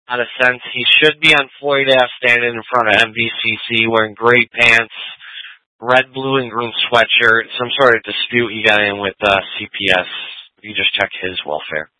out of sense. He should be on Floyd Ave standing in front of MVCC wearing gray pants, red, blue, and green sweatshirt, some sort of dispute he got in with CPS. You just check his welfare.